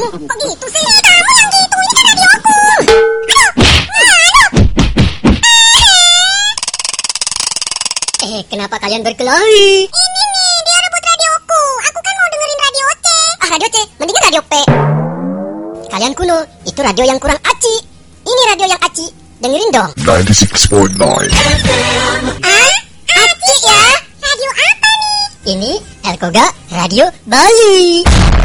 Kok gitu sih? Kamu yang gitu, ini kan radioku. Kenapa kalian berkelahi? Ini nih, dia rebut radioku. Aku kan mau dengerin radio C. Radio C, mendingan radio P. Kalian kuno, itu radio yang kurang aci. Ini radio yang aci, dengerin dong. 96.9 Aci ya? Radio apa nih? Ini Elkoga Radio Bali.